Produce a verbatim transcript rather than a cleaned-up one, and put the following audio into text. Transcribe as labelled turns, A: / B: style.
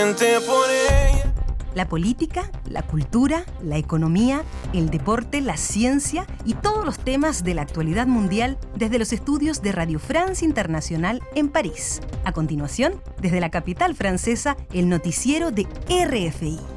A: solamente por ella.
B: La política, la cultura, la economía, el deporte, la ciencia y todos los temas de la actualidad mundial desde los estudios de Radio France Internacional en París. A continuación, desde la capital francesa, el noticiero de R F I.